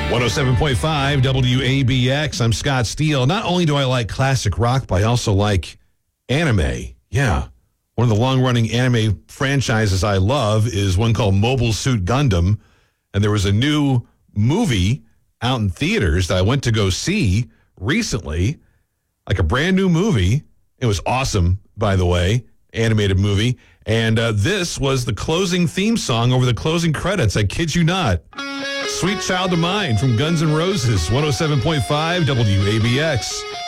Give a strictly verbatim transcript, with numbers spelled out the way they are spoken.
one oh seven point five W A B X. I'm Scott Steele. Not only do I like classic rock, but I also like anime. Yeah. One of the long-running anime franchises I love is one called Mobile Suit Gundam. And there was a new movie out in theaters that I went to go see recently, like a brand new movie. It was awesome, by the way, animated movie. And uh, this was the closing theme song over the closing credits. I kid you not. Sweet Child of Mine from Guns N' Roses, one oh seven point five W A B X.